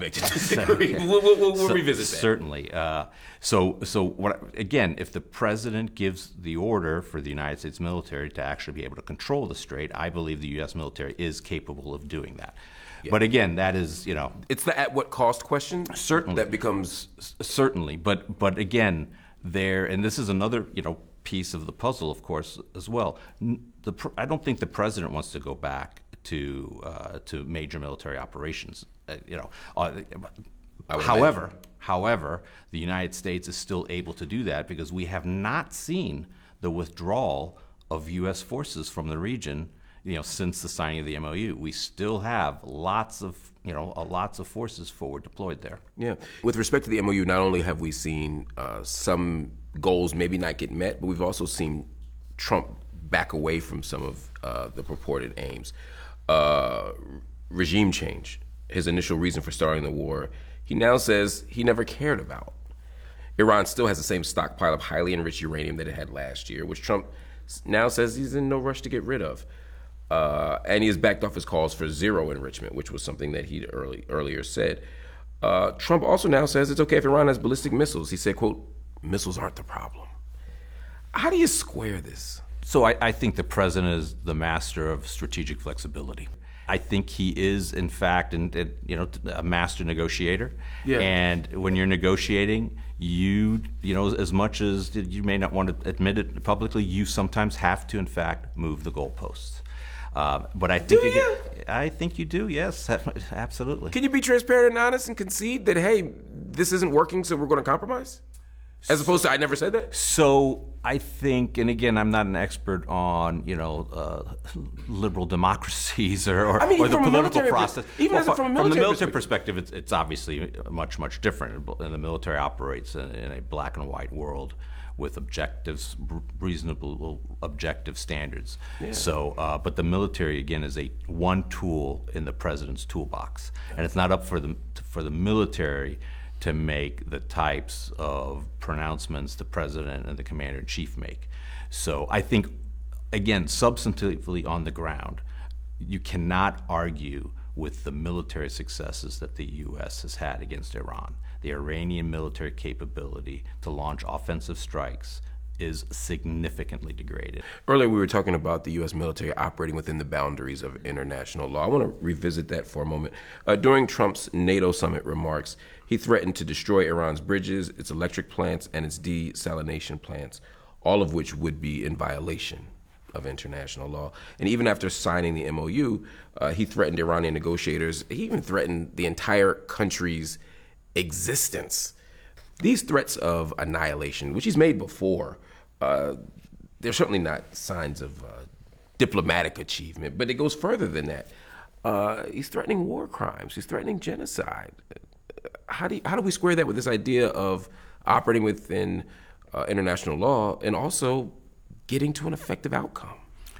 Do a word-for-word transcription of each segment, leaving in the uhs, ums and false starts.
beg to disagree. we'll, we'll, we'll, we'll revisit that. Certainly. Uh, so, so what, again, if the president gives the order for the United States military to actually be able to control the strait, I believe the U S military is capable of doing that. Yeah. But again, that is, you know... It's the at what cost question? Certainly. That becomes... Certainly. But, but again, there, and this is another, you know, piece of the puzzle, of course, as well. The, I don't think the president wants to go back to uh, to major military operations. Uh, you know, uh, however, imagine. however, the United States is still able to do that because we have not seen the withdrawal of U S forces from the region. You know, since the signing of the M O U, we still have lots of you know uh, lots of forces forward deployed there. Yeah. With respect to the M O U, not only have we seen uh, some goals maybe not get met, but we've also seen Trump back away from some of uh, the purported aims. Uh, regime change, his initial reason for starting the war, he now says he never cared about. Iran still has the same stockpile of highly enriched uranium that it had last year, which Trump now says he's in no rush to get rid of. Uh, and he has backed off his calls for zero enrichment, which was something that he early, earlier said. Uh, Trump also now says it's okay if Iran has ballistic missiles. He said, quote, missiles aren't the problem. How do you square this? So I, I think the president is the master of strategic flexibility. I think he is, in fact, in, in, you know, a master negotiator. Yeah. And when you're negotiating, you, you know, as much as you may not want to admit it publicly, you sometimes have to, in fact, move the goalposts. Uh, but I think do you? you, I think you do. Yes, absolutely. Can you be transparent and honest and concede that, hey, this isn't working, so we're going to compromise? As opposed to, I never said that? So I think, and again, I'm not an expert on, you know, uh, liberal democracies or, or, I mean, or the political military, process. Even well, as a, from a military From the military perspective, perspective, it's, it's obviously much, much different. And the military operates in, in a black and white world with objectives, reasonable objective standards. Yeah. So, uh, but the military, again, is a one tool in the president's toolbox. And it's not up for the, for the military to make the types of pronouncements the president and the commander-in-chief make. So I think, again, substantively on the ground, you cannot argue with the military successes that the U S has had against Iran. The Iranian military capability to launch offensive strikes is significantly degraded. Earlier we were talking about the U S military operating within the boundaries of international law. I want to revisit that for a moment. Uh, during Trump's NATO summit remarks, he threatened to destroy Iran's bridges, its electric plants, and its desalination plants, all of which would be in violation of international law. And even after signing the M O U, uh, he threatened Iranian negotiators. He even threatened the entire country's existence. These threats of annihilation, which he's made before, uh, they're certainly not signs of uh, diplomatic achievement, but it goes further than that. Uh, he's threatening war crimes. He's threatening genocide. How do you, how do we square that with this idea of operating within uh, international law and also getting to an effective outcome?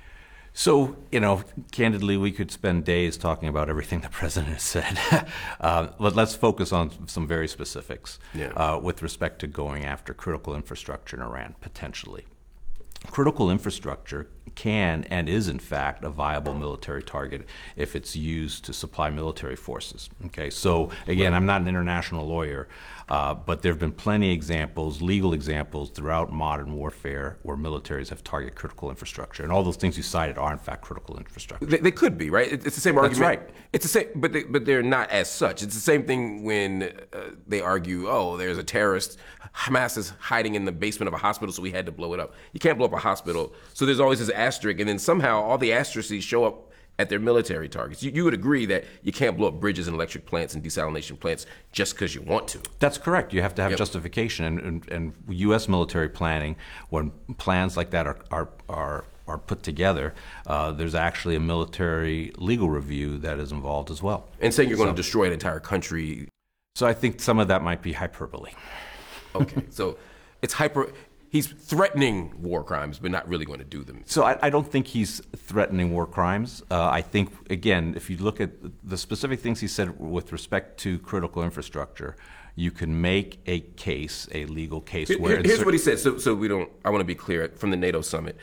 So, you know, candidly, we could spend days talking about everything the president has said. uh, but let's focus on some very specifics yeah. uh, with respect to going after critical infrastructure in Iran, potentially. Critical infrastructure can and is, in fact, a viable military target if it's used to supply military forces. Okay, so again, I'm not an international lawyer, uh, but there have been plenty of examples, legal examples throughout modern warfare where militaries have targeted critical infrastructure, and all those things you cited are, in fact, critical infrastructure. They, they could be, right? It's the same argument. That's right. It's the same, but they, but they're not as such. It's the same thing when uh, they argue, oh, there's a terrorist. Hamas is hiding in the basement of a hospital, so we had to blow it up. You can't blow up a hospital, so there's always this asterisk, and then somehow all the asterisks show up at their military targets. You, you would agree that you can't blow up bridges and electric plants and desalination plants just because you want to. That's correct. You have to have yep. justification, and, and, and U S military planning, when plans like that are are are, are put together, uh, there's actually a military legal review that is involved as well. And saying you're so, going to destroy an entire country. So I think some of that might be hyperbole. Okay, so it's hyper. He's threatening war crimes, but not really going to do them. So I, I don't think he's threatening war crimes. Uh, I think, again, if you look at the specific things he said with respect to critical infrastructure, you can make a case, a legal case. Here, where here's what he said, so, so we don't, I want to be clear from the NATO summit.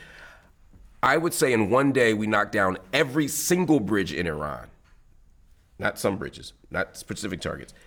I would say in one day we knock down every single bridge in Iran. Not some bridges, not specific targets.